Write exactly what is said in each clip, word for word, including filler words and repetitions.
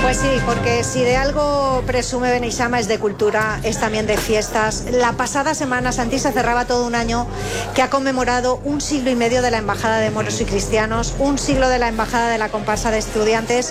Pues sí, porque si de algo presume Beneixama es de cultura, es también de fiestas. La pasada semana Santi se cerraba todo un año que ha conmemorado un siglo y medio de la Embajada de Moros y Cristianos, un siglo de la Embajada de la Comparsa de Estudiantes.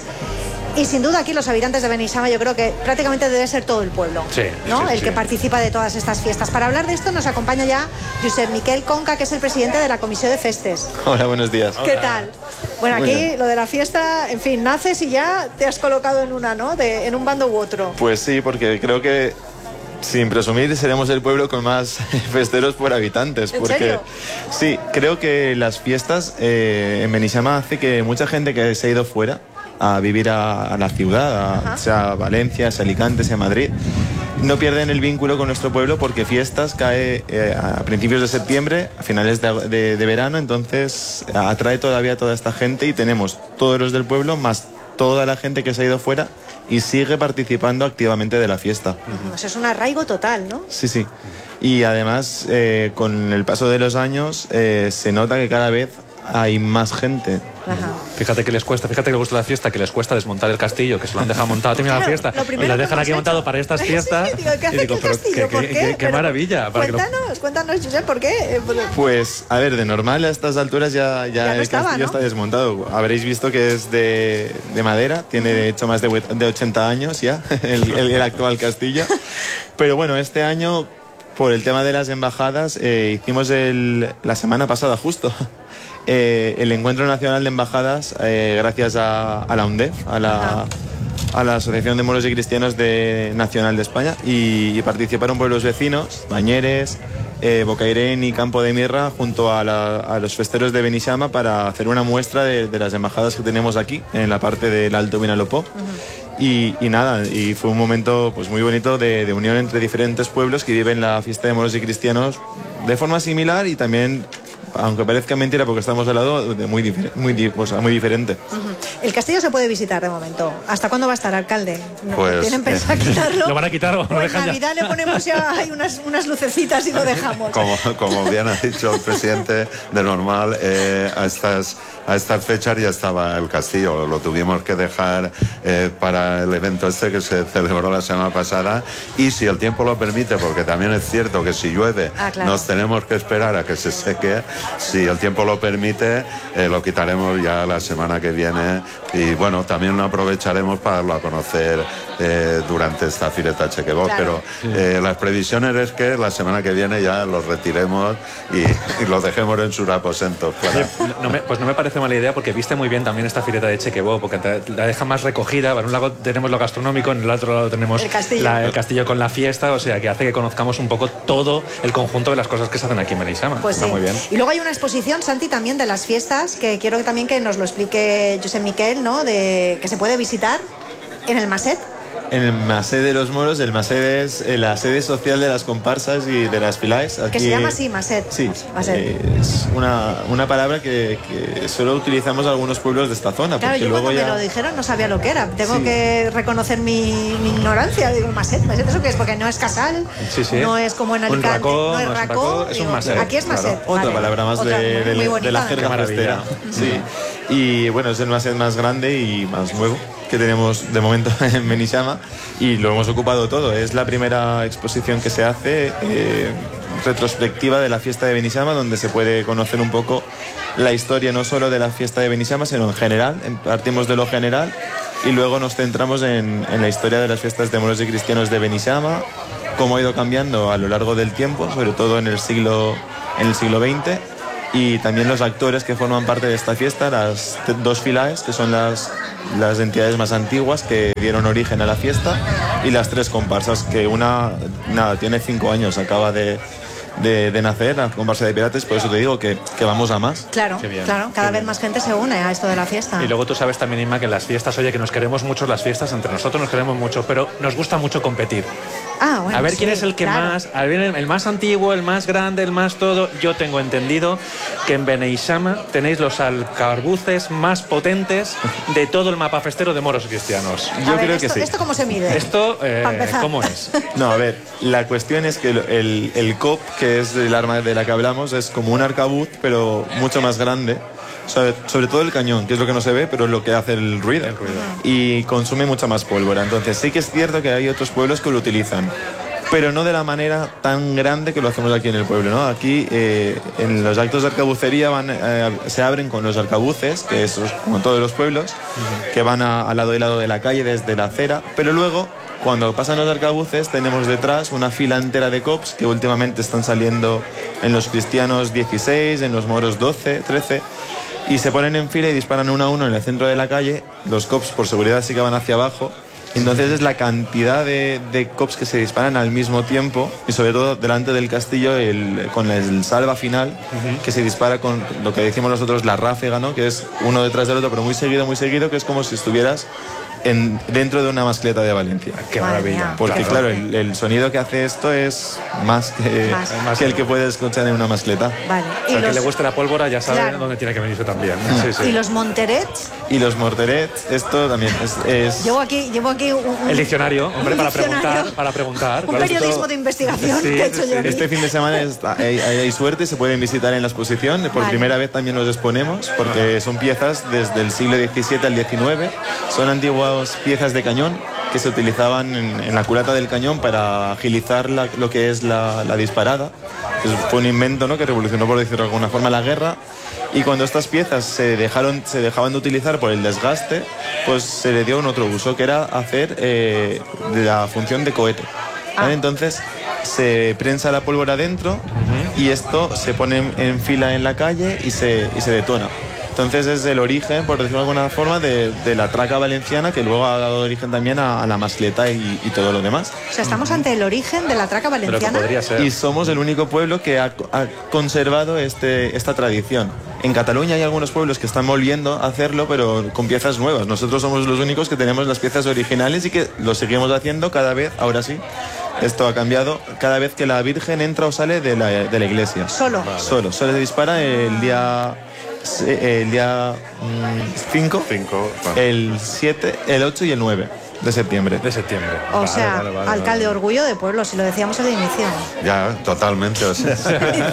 Y sin duda aquí los habitantes de Beneixama yo creo que prácticamente debe ser todo el pueblo, sí, ¿no? sí, el sí. que participa de todas estas fiestas. Para hablar de esto nos acompaña ya Josep Miquel Conca, que es el presidente de la Comisión de Festes. Hola, buenos días. ¿Qué tal? Bueno, Muy aquí bien. lo de la fiesta, en fin, naces y ya te has colocado en una, ¿no? De, en un bando u otro. Pues sí, porque creo que, sin presumir, seremos el pueblo con más festeros por habitantes. ¿En porque serio? Sí, creo que las fiestas eh, en Beneixama hace que mucha gente que se ha ido fuera a vivir a, a la ciudad, a, sea Valencia, sea Alicante, sea Madrid, no pierden el vínculo con nuestro pueblo porque fiestas cae eh, a principios de septiembre, a finales de, de, de verano, entonces atrae todavía a toda esta gente y tenemos todos los del pueblo más toda la gente que se ha ido fuera y sigue participando activamente de la fiesta. Eso es un arraigo total, ¿no? Sí, sí. Y además, eh, con el paso de los años, eh, se nota que cada vez hay más gente. Ajá. Fíjate que les cuesta, fíjate que les gusta la fiesta, que les cuesta desmontar el castillo, que se lo han dejado montado, termina la fiesta, Lo y primero lo que dejan hemos aquí hecho. montado para estas fiestas. Sí, digo, ¿qué hace y digo, aquí el pero castillo? qué, ¿Por qué- qué? qué- qué Pero maravilla. Para que lo- Cuéntanos, cuéntanos, Josep, ¿por qué? Eh, pues, Pues, a ver, de normal a estas alturas ya, ya, Ya no el estaba, castillo ¿no? está desmontado. Habréis visto que es de, de madera, tiene de hecho más de, hue- de ochenta años ya, el, el- el actual castillo. Pero bueno, este año, por el tema de las embajadas, eh, hicimos el, la semana pasada justo eh, el Encuentro Nacional de Embajadas, eh, gracias a, a la UNDEF, a la... a la Asociación de Moros y Cristianos de Nacional de España y, y participaron pueblos vecinos, Bañeres, eh, Bocairén y Campo de Mirra junto a, la- a los festeros de Beneixama para hacer una muestra de, de las embajadas que tenemos aquí en la parte del Alto Vinalopó. Y, y nada, y fue un momento pues muy bonito de, de unión entre diferentes pueblos que viven la fiesta de Moros y Cristianos de forma similar y también, aunque parezca mentira porque estamos al lado, de muy, difer- muy, di- o sea, muy diferente. el castillo se puede visitar de momento. ¿Hasta cuándo va a estar, alcalde? ¿No- Pues, ¿Tienen pensado quitarlo? ¿Lo van a quitar o lo O en dejan ya? Navidad le ponemos ya hay unas, unas lucecitas y lo dejamos. Como, como bien ha dicho el presidente, de normal, eh, a, estas, a estas fechas ya estaba el castillo. Lo tuvimos que dejar eh, para el evento este que se celebró la semana pasada. Y si el tiempo lo permite, porque también es cierto que si llueve Ah, claro. nos tenemos que esperar a que se seque. Si el tiempo lo permite, eh, lo quitaremos ya la semana que viene. Y bueno, también lo aprovecharemos para darlo a conocer eh, durante esta Fireta Chequebot. Claro. Pero eh, las previsiones es que la semana que viene ya los retiremos y, y los dejemos en sus aposentos. Claro. Oye, no me- pues no me parece mala idea porque viste muy bien también esta fileta de Chequebó, porque te- la deja más recogida. En un lado tenemos lo gastronómico, en el otro lado tenemos El castillo. la- el castillo con la fiesta, o sea que hace que conozcamos un poco todo el conjunto de las cosas que se hacen aquí en Beneixama. Pues Está sí. muy bien. Y luego hay una exposición, Santi, también de las fiestas, que quiero que también que nos lo explique Josep Miquel, ¿no? De, que se puede visitar en el Maset. En el Maset de los Moros, el Maset es eh, la sede social de las comparsas y de las filaes. Que Aquí- se llama así, Maset. Sí, Maset. eh, es una, una palabra que, que solo utilizamos algunos pueblos de esta zona. Claro, porque yo luego cuando ya... me lo dijeron no sabía lo que era. Tengo Sí. que reconocer mi, mi ignorancia. Digo, Maset, Maset, ¿eso qué es? Porque no es casal, Sí, sí. no es como en Un Alicante, racó, no es no es un racó. racó, es un digo, Maset, Aquí es claro. Maset. Otra vale. palabra más Otra, de, muy, de- muy de bonita. la jerga Qué maravilla. festera. Sí. Y bueno, es el Maset más grande y más nuevo que tenemos de momento en Beneixama y lo hemos ocupado todo. Es la primera exposición que se hace eh, retrospectiva de la fiesta de Beneixama, donde se puede conocer un poco la historia no solo de la fiesta de Beneixama, sino en general. Partimos de lo general y luego nos centramos en, en la historia de las fiestas de moros y cristianos de Beneixama, cómo ha ido cambiando a lo largo del tiempo, sobre todo en el siglo, en el siglo veinte, y también los actores que forman parte de esta fiesta, las t- dos filaes, que son las, las entidades más antiguas que dieron origen a la fiesta, y las tres comparsas, que una, nada, tiene cinco años, acaba de, de, de nacer, la comparsa de pirates, por eso te digo que, que vamos a más. Claro, Qué bien, claro, cada qué vez bien. más gente se une a esto de la fiesta. Y luego tú sabes también, Inma, que en las fiestas, oye, que nos queremos mucho las fiestas, entre nosotros nos queremos mucho, pero nos gusta mucho competir. Ah, bueno, A ver sí, quién es el que claro. más, a ver, el, el más antiguo, el más grande, el más todo. Yo tengo entendido que en Beneixama tenéis los alcarbuces más potentes de todo el mapa festero de moros y cristianos. A Yo ver, creo esto, que sí. ¿Esto cómo se mide? Esto, eh, Pa' empezar. ¿cómo es? No, a ver, la cuestión es que el, el, el C O P, que es el arma de la que hablamos, es como un arcabuz, pero mucho más grande. sobre, sobre todo el cañón, que es lo que no se ve, pero es lo que hace el ruido. El ruido. Y consume mucha más pólvora. Entonces sí que es cierto que hay otros pueblos que lo utilizan, pero no de la manera tan grande que lo hacemos aquí en el pueblo, ¿no? Aquí eh, en los actos de arcabucería van, eh, se abren con los arcabuces, que es como en todos los pueblos, uh-huh. que van a, al lado y lado de la calle desde la acera, pero luego cuando pasan los arcabuces tenemos detrás una fila entera de cops que últimamente están saliendo en los cristianos dieciséis, en los moros doce, trece, y se ponen en fila y disparan uno a uno en el centro de la calle. Los cops por seguridad sí que van hacia abajo. Entonces es la cantidad de, de cops que se disparan al mismo tiempo, y sobre todo delante del castillo el, con el salva final, uh-huh. que se dispara con lo que decimos nosotros la ráfaga, ¿no? Que es uno detrás del otro, pero muy seguido, muy seguido, que es como si estuvieras en, dentro de una mascleta de Valencia. Qué maravilla. Porque claro, el, el sonido que hace esto es más que, más. que el que puedes escuchar en una mascleta. Vale. O sea, ¿Y los... que le guste la pólvora ya sabe claro. dónde tiene que venirse también. Sí, sí. ¿Y los monterets? Y los morterets, esto también es... es... Llevo aquí, llevo aquí un, un... El diccionario, hombre, un para diccionario. preguntar, para preguntar. Un claro, periodismo esto... de investigación sí, que he hecho sí, yo aquí. Este fin de semana está, hay, hay, hay suerte, se pueden visitar en la exposición. Por vale. primera vez también los exponemos, porque son piezas desde el siglo diecisiete al diecinueve. Son antiguas piezas de cañón que se utilizaban en, en la culata del cañón para agilizar la, lo que es la, la disparada. Pues fue un invento, ¿no?, que revolucionó, por decirlo de alguna forma, la guerra. Y cuando estas piezas se dejaron, se dejaban de utilizar por el desgaste, pues se le dio un otro uso, que era hacer eh, la función de cohete. ¿Vale? Ah. Entonces se prensa la pólvora dentro uh-huh. y esto se pone en, en fila en la calle y se, y se detona. Entonces es el origen, por decirlo de alguna forma, de, de la traca valenciana, que luego ha dado origen también a, a la mascleta y, y todo lo demás. O sea, estamos ante el origen de la traca valenciana. Podría ser. Y somos el único pueblo que ha, ha conservado este, esta tradición. En Cataluña hay algunos pueblos que están volviendo a hacerlo, pero con piezas nuevas. Nosotros somos los únicos que tenemos las piezas originales y que lo seguimos haciendo cada vez, ahora sí. Esto ha cambiado cada vez que la Virgen entra o sale de la, de la iglesia. ¿Solo? Vale. Solo. Solo se dispara el día... el día cinco, el siete, el ocho y el nueve de septiembre. De septiembre. O vale, sea, vale, vale, alcalde, vale. orgullo de pueblo, si lo decíamos al inicio. Ya, totalmente. O sea.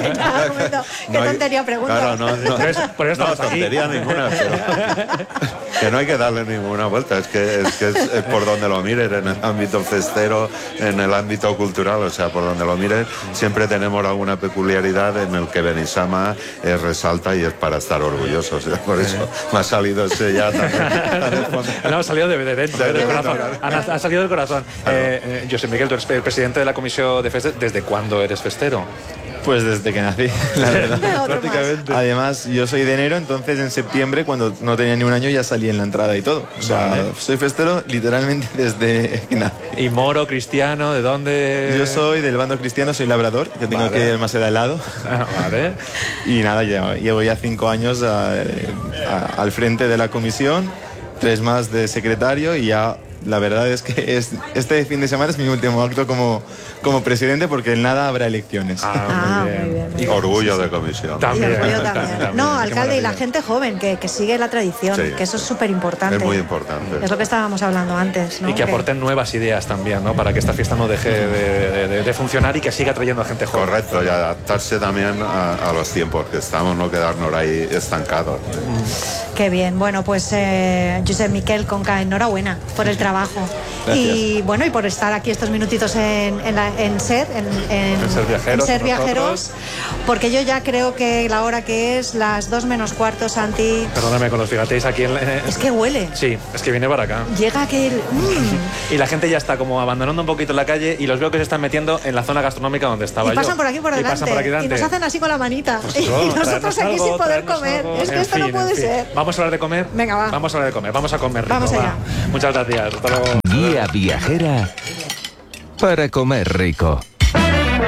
Qué no tontería hay, pregunta. Claro, no, no, por eso, por eso no estamos tontería aquí. ninguna. Pero, que no hay que darle ninguna vuelta. Es que, es, que es, es por donde lo mires, en el ámbito festero, en el ámbito cultural, o sea, por donde lo mires, siempre tenemos alguna peculiaridad en el que Benissama eh, resalta y es para estar orgullosos. O sea, por eso me ha salido ese ya también. No, ha salido de, de dentro, de del dentro, corazón. claro. Ha, ha salido del corazón. Claro. Eh, eh, José Miguel, tú eres el presidente de la Comisión de Festes. ¿Desde cuándo eres festero? Pues desde que nací, la verdad. Prácticamente. Además, yo soy de enero, entonces en septiembre, cuando no tenía ni un año, ya salí en la entrada y todo. O sea, vale. soy festero literalmente desde que nací. ¿Y moro, cristiano, de dónde? Yo soy del bando cristiano, soy labrador, que tengo vale. que ir más al lado. Ah, vale. Y nada, ya, llevo ya cinco años a, a, al frente de la comisión, tres más de secretario y ya... La verdad es que es, este fin de semana es mi último acto como, como presidente, porque en nada habrá elecciones. Ah, Ah, muy bien. muy bien, muy Y bien. orgullo de comisión. También. Y orgullo también. también. No, Qué alcalde, y la maravilla. gente joven que, que sigue la tradición, Sí. que eso es súper importante. Es muy importante. Es lo que estábamos hablando antes, ¿no? Y que aporten nuevas ideas también, ¿no? Para que esta fiesta no deje de, de, de funcionar y que siga trayendo a gente joven. Correcto, y adaptarse también a, a los tiempos que estamos, no quedarnos ahí estancados. Qué bien. Bueno, pues eh, Josep Miquel Conca, enhorabuena por el trabajo. Gracias. Y bueno, y por estar aquí estos minutitos en, en, la, en SER, en, en, En Ser Viajeros, en Ser con Viajeros, nosotros. porque yo ya creo que la hora que es, las dos menos cuarto, Santi, Perdóname con los figatéis aquí en... en- es que huele. Sí, es que viene para acá. Llega aquel... mm, Y la gente ya está como abandonando un poquito la calle y los veo que se están metiendo en la zona gastronómica donde estaba y pasan yo. por aquí por Y delante. pasan por aquí delante. Y nos hacen así con la manita. Pues y eso, nosotros traernos aquí algo, sin poder traernos comer. algo. Es que En esto fin, no puede en fin. ser. ¿Vamos a hablar de comer? Venga, va. Vamos a hablar de comer. Vamos a comer rico. Vamos allá. va. Muchas gracias. Hasta luego. Guía viajera para comer rico.